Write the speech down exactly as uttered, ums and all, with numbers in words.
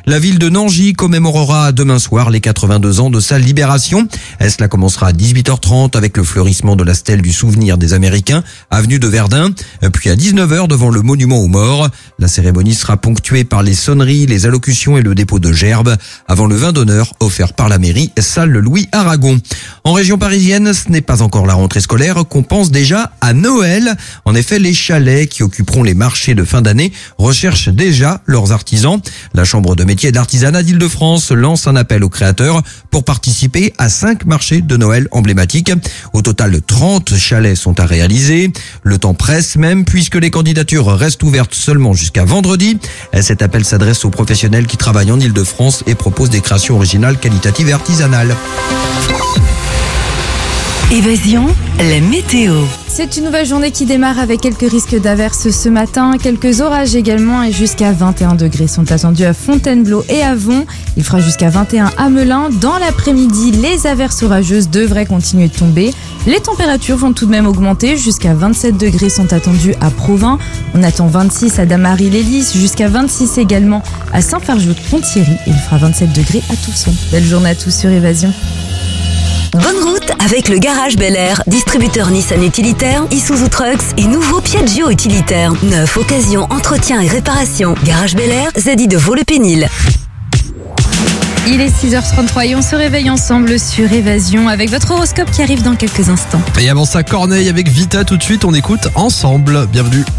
La ville de Nangy commémorera demain soir les quatre-vingt-deux ans de sa libération. Cela commencera à dix-huit heures trente avec le fleurissement de la stèle du souvenir des Américains, avenue de Verdun. Puis à dix-neuf heures devant le monument aux morts. La cérémonie sera ponctuée par les sonneries, les allocutions et le dépôt de gerbes avant le vin d'honneur offert par la mairie, salle Louis Aragon. En région parisienne, ce n'est pas encore la rentrée scolaire qu'on pense déjà à Noël. En effet, les chalets qui occuperont les marchés de fin d'année recherchent déjà leurs artisans. La Chambre de métiers et d'artisanat d'Île-de-France lance un appel aux créateurs pour participer à cinq marchés de Noël emblématiques. Au total, trente chalets sont à réaliser. Le temps presse même puisque les candidatures restent ouvertes seulement jusqu'à vendredi. Cet appel s'adresse aux professionnels qui travaillent en Île-de-France et proposent des créations originales, qualitatives et artisanales. Évasion, la météo. C'est une nouvelle journée qui démarre avec quelques risques d'averses ce matin, quelques orages également et jusqu'à vingt et un degrés sont attendus à Fontainebleau et à Vont. Il fera jusqu'à vingt et un à Melun. Dans l'après-midi, les averses orageuses devraient continuer de tomber. Les températures vont tout de même augmenter, jusqu'à vingt-sept degrés sont attendus à Provins. On attend vingt-six à Damary-les-Lys, jusqu'à vingt-six également à Saint-Fargeau-de-Ponthierry. Il fera vingt-sept degrés à Toussaint. Belle journée à tous sur Évasion. Bonne route avec le Garage Bel Air, distributeur Nissan utilitaire, Isuzu Trucks et nouveau Piaggio utilitaire. Neuf, occasion, entretien et réparation. Garage Bel Air, Zadi de Vaux-le-Pénil. Il est six heures trente-trois et on se réveille ensemble sur Évasion avec votre horoscope qui arrive dans quelques instants. Et avant ça, Corneille avec Vita tout de suite, on écoute ensemble. Bienvenue.